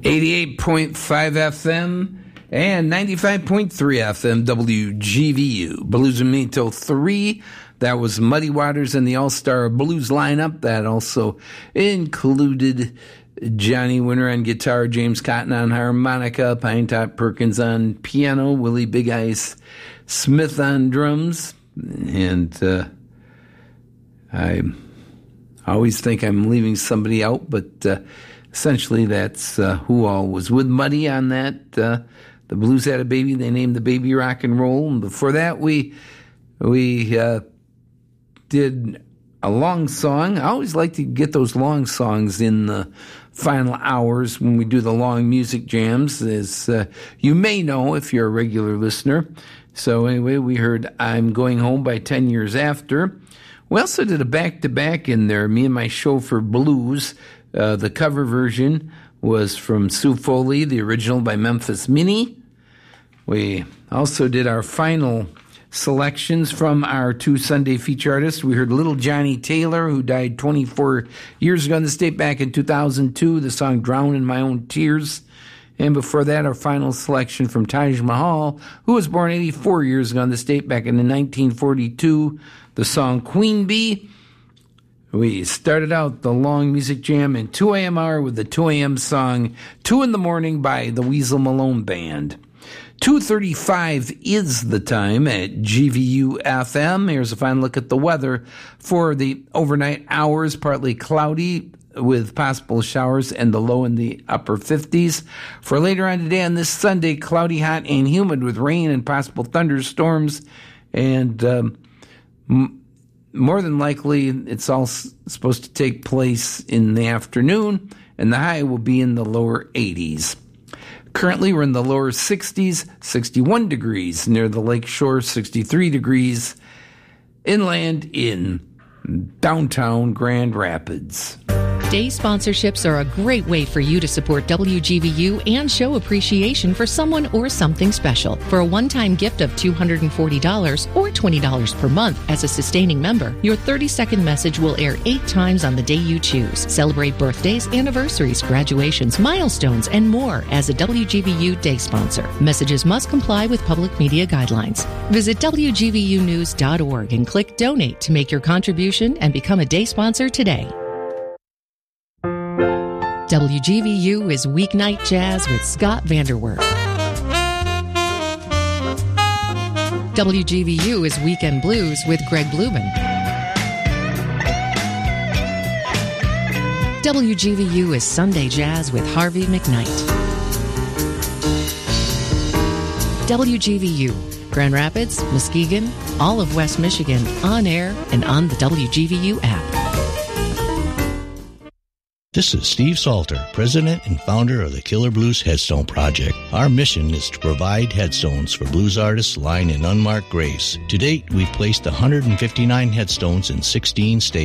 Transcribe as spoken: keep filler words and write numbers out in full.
eighty-eight point five F M and ninety-five point three F M W G V U. Blues and Me till three. That was Muddy Waters and the All-Star Blues lineup. That also included Johnny Winter on guitar, James Cotton on harmonica, Pine Top Perkins on piano, Willie Big Ice Smith on drums. And uh, I always think I'm leaving somebody out, but uh, essentially that's uh, who all was with Muddy on that. Uh, the Blues Had a Baby. They named the baby Rock and Roll. And before that, we we uh, did a long song. I always like to get those long songs in the final hours when we do the long music jams, as uh, you may know if you're a regular listener. So anyway, we heard I'm Going Home by ten years After. We also did a back-to-back in there, Me and My Chauffeur Blues. Uh, the cover version was from Sue Foley, the original by Memphis Minnie. We also did our final selections from our two Sunday feature artists. We heard Little Johnny Taylor, who died twenty-four years ago in the state back in two thousand two, the song Drown in My Own Tears. And before that, our final selection from Taj Mahal, who was born eighty-four years ago in the state back in nineteen forty-two, the song Queen Bee. We started out the long music jam in two A M hour with the two a.m. song Two in the Morning by the Weasel Malone Band. two thirty-five is the time at G V U F M. Here's a fine look at the weather for the overnight hours. Partly cloudy with possible showers and the low in the upper fifties. For later on today on this Sunday, cloudy, hot, and humid with rain and possible thunderstorms. And um, m- more than likely, it's all s- supposed to take place in the afternoon, and the high will be in the lower eighties. Currently, we're in the lower sixties, sixty-one degrees near the lake shore, sixty-three degrees inland in downtown Grand Rapids. Day sponsorships are a great way for you to support W G V U and show appreciation for someone or something special. For a one-time gift of two hundred forty dollars or twenty dollars per month as a sustaining member, your thirty-second message will air eight times on the day you choose. Celebrate birthdays, anniversaries, graduations, milestones, and more as a W G V U day sponsor. Messages must comply with public media guidelines. Visit W G V U news dot org and click Donate to make your contribution and become a day sponsor today. W G V U is Weeknight Jazz with Scott Vanderwerf. W G V U is Weekend Blues with Greg Blubin. W G V U is Sunday Jazz with Harvey McKnight. W G V U, Grand Rapids, Muskegon, all of West Michigan, on air and on the W G V U app. This is Steve Salter, president and founder of the Killer Blues Headstone Project. Our mission is to provide headstones for blues artists lying in unmarked graves. To date, we've placed one hundred fifty-nine headstones in sixteen states.